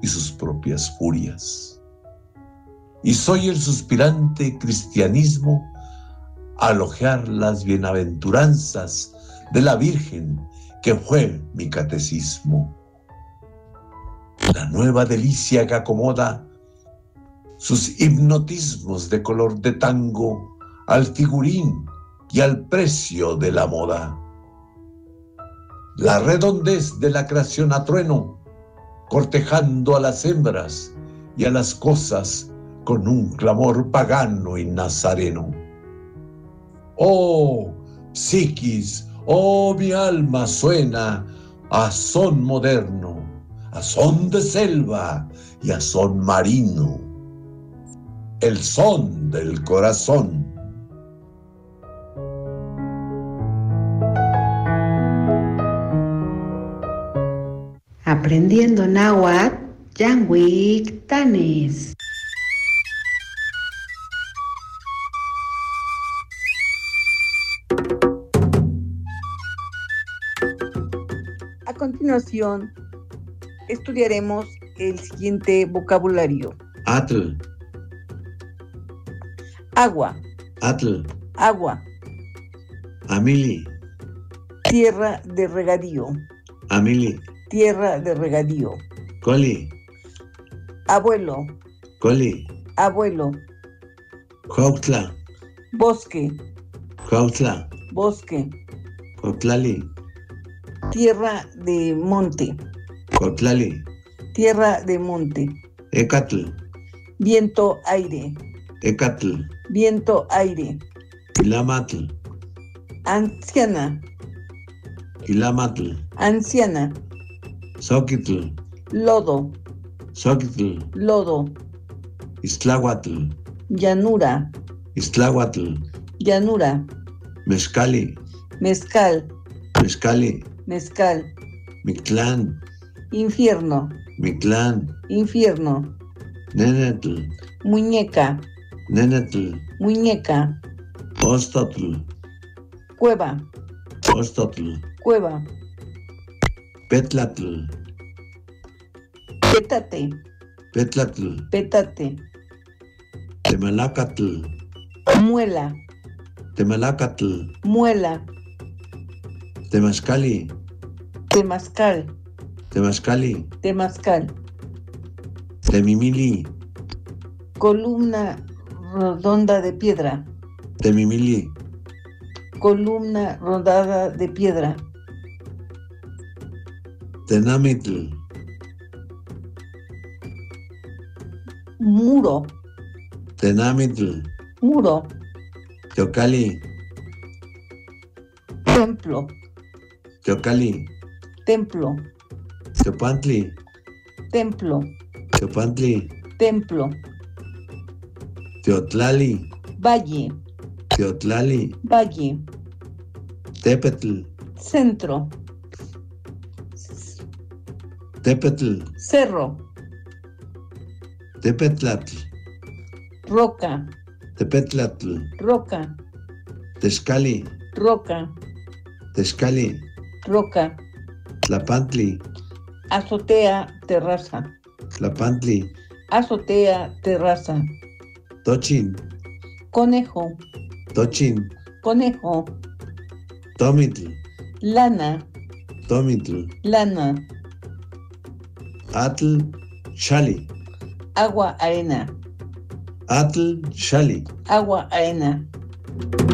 y sus propias furias. Y soy el suspirante cristianismo al hojear las bienaventuranzas de la Virgen que fue mi catecismo. La nueva delicia que acomoda sus hipnotismos de color de tango al figurín y al precio de la moda. La redondez de la creación a trueno, cortejando a las hembras y a las cosas con un clamor pagano y nazareno. Oh, psiquis, oh, mi alma suena a son moderno, a son de selva y a son marino, el son del corazón. Aprendiendo náhuatl, Yanguik Tanes. A continuación, estudiaremos el siguiente vocabulario. Atl, Agua, atl, agua, amili, tierra de regadío, amili, tierra de regadío. coli, Abuelo, coli, abuelo, Cuautla, bosque, Cuautla, bosque, Cuautlali, tierra de monte, Cuautlali, tierra de monte. Ecatl, Viento, aire, Ecatl, viento, aire. Ilamatl, Anciana, Ilamatl, anciana. Xoquitl, Lodo, Xoquitl, lodo. Istlahuatl, Llanura, Istlahuatl, llanura. Mezcali, Mezcal, Mezcali, mezcal. Mictlán, Infierno, Mictlán, infierno. Nenetl, Muñeca, Nenetl, muñeca. Ostotl, Cueva, Ostotl, cueva. Petlatl, Pétate, Petlatl, pétate. Temalacatl, Muela, Temalacatl, muela. Temazcali, Temazcal, Temazcali, temazcal. Temimili, Columna redonda de piedra, Temimili, columna rodada de piedra. Tenamitl, Muro, Tenamitl, muro. Teocali, Templo, Teocali, templo, Teopantli, templo, Teopantli, templo. Teotlali, Valle, Teotlali, valle. Tepetl, Centro, Tepetl, cerro. Tepetlatl, Roca, Tepetlatl, roca, Texcali, roca, Texcali, roca. Tlapantli, Azotea, terraza, Tlapantli, azotea, terraza. Tochin, Conejo, Tochin, conejo. Tomitl, Lana, Tomitl, lana. Atl, Shali, Agua, arena, Atl, Shali. agua, arena.